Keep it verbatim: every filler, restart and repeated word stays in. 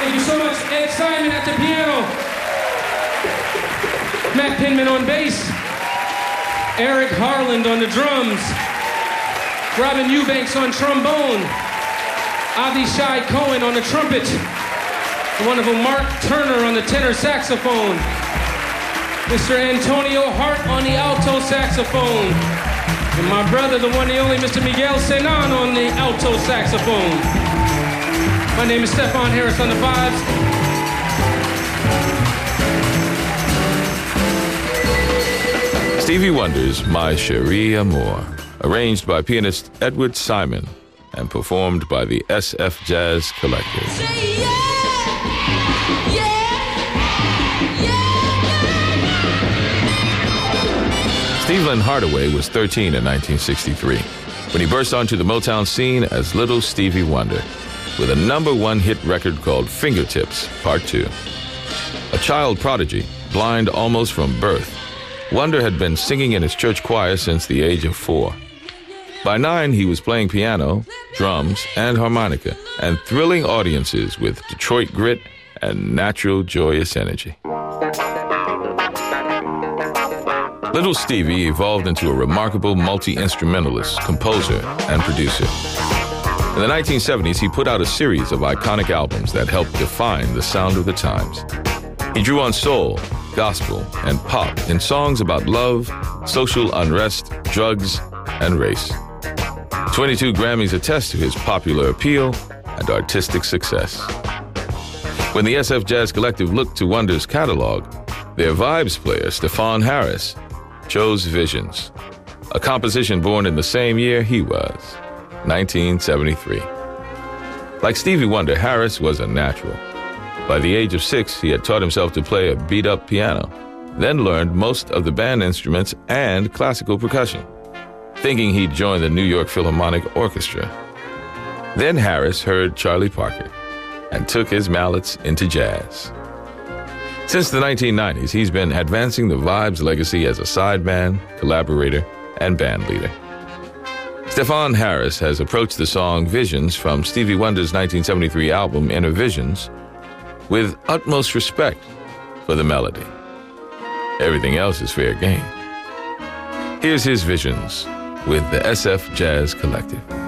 Thank you so much. Ed Simon at the piano. Matt Pinman on bass. Eric Harland on the drums. Robin Eubanks on trombone. Avishai Cohen on the trumpet. The wonderful Mark Turner on the tenor saxophone. Mister Antonio Hart on the alto saxophone. And my brother, the one and only Mister Miguel Senan on the alto saxophone. My name is Stefan Harris on the vibes. Stevie Wonder's My Cherie Amour, arranged by pianist Edward Simon and performed by the S F Jazz Collective. Say yeah, yeah, yeah. Steve Lynn Hardaway was thirteen in nineteen sixty-three when he burst onto the Motown scene as Little Stevie Wonder with a number one hit record called Fingertips, Part two. A child prodigy, blind almost from birth, Wonder had been singing in his church choir since the age of four. By nine, he was playing piano, drums, and harmonica, and thrilling audiences with Detroit grit and natural joyous energy. Little Stevie evolved into a remarkable multi-instrumentalist, composer, and producer. In the nineteen seventies, he put out a series of iconic albums that helped define the sound of the times. He drew on soul, gospel, and pop in songs about love, social unrest, drugs, and race. twenty-two Grammys attest to his popular appeal and artistic success. When the S F Jazz Collective looked to Wonder's catalog, their vibes player, Stefan Harris, chose Visions, a composition born in the same year he was, nineteen seventy-three. Like Stevie Wonder, Harris was a natural. By the age of six, he had taught himself to play a beat-up piano, then learned most of the band instruments and classical percussion, thinking he'd join the New York Philharmonic Orchestra. Then Harris heard Charlie Parker and took his mallets into jazz. Since the nineteen nineties, he's been advancing the Vibes legacy as a sideman, collaborator, and band leader. Stefan Harris has approached the song Visions from Stevie Wonder's nineteen seventy-three album Inner Visions with utmost respect for the melody. Everything else is fair game. Here's his Visions with the S F Jazz Collective.